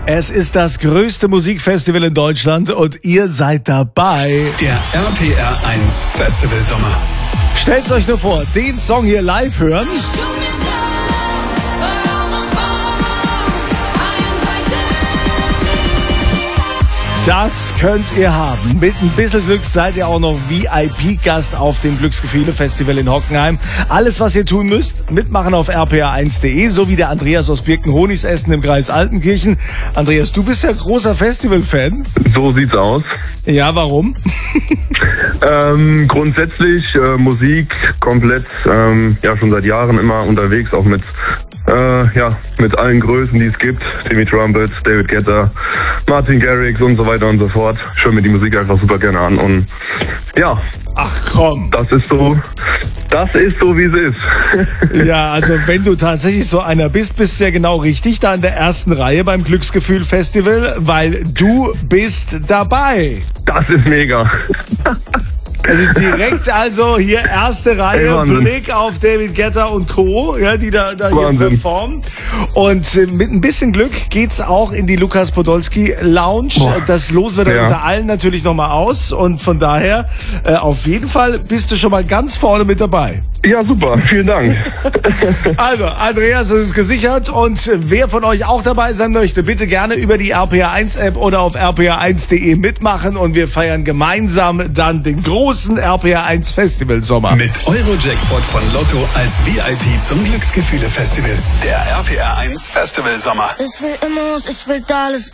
Es ist das größte Musikfestival in Deutschland und ihr seid dabei. Der RPR 1 Festival Sommer. Stellt euch nur vor, den Song hier live hören. Das könnt ihr haben. Mit ein bisschen Glück seid ihr auch noch VIP-Gast auf dem Glücksgefühle-Festival in Hockenheim. Alles, was ihr tun müsst, mitmachen auf rpr1.de, so wie der Andreas aus Birkenhonigs-Essen im Kreis Altenkirchen. Andreas, du bist ja großer Festival-Fan. So sieht's aus. Ja, warum? Grundsätzlich Musik komplett, schon seit Jahren immer unterwegs, auch mit allen Größen, die es gibt. Timmy Trumpet, David Guetta, Martin Garrix und so weiter und so fort. Ich höre mir die Musik einfach super gerne an und ja. Ach komm. Das ist so, wie es ist. Ja, also wenn du tatsächlich so einer bist, bist du ja genau richtig da in der ersten Reihe beim Glücksgefühl-Festival, weil du bist dabei. Das ist mega. Also direkt hier erste Reihe, Blick auf David Guetta und Co., ja, die da hier performen. Und mit ein bisschen Glück geht's auch in die Lukas Podolski Lounge. Boah. Das Los wird dann unter allen natürlich nochmal aus. Und von daher, auf jeden Fall bist du schon mal ganz vorne mit dabei. Ja, super. Vielen Dank. Also, Andreas, das ist gesichert. Und wer von euch auch dabei sein möchte, bitte gerne über die RPR1-App oder auf rpr1.de mitmachen. Und wir feiern gemeinsam dann den großen RPR1 Festival Sommer. Mit Eurojackpot von Lotto als VIP zum Glücksgefühle Festival. Der RPR1 Festival Sommer. Ich will immer, ich will alles